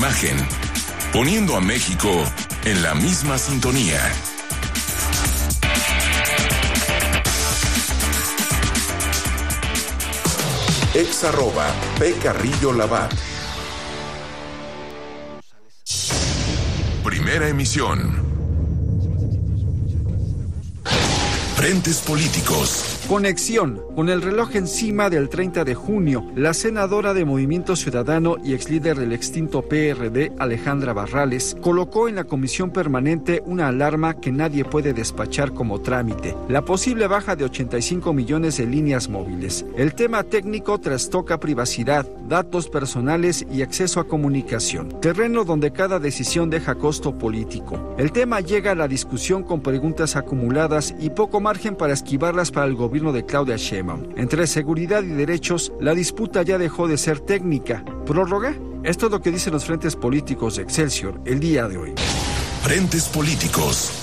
imagen, poniendo a México en la misma sintonía. @PCarrilloLabat. Primera emisión. Frentes políticos. Conexión. Con el reloj encima del 30 de junio, la senadora de Movimiento Ciudadano y exlíder del extinto PRD, Alejandra Barrales, colocó en la comisión permanente una alarma que nadie puede despachar como trámite: la posible baja de 85 millones de líneas móviles. El tema técnico trastoca privacidad, datos personales y acceso a comunicación, terreno donde cada decisión deja costo político. El tema llega a la discusión con preguntas acumuladas y poco margen para esquivarlas para el gobierno de Claudia Sheinbaum. Entre seguridad y derechos, la disputa ya dejó de ser técnica. ¿Prórroga? Esto es lo que dicen los frentes políticos de Excelsior el día de hoy. Frentes políticos.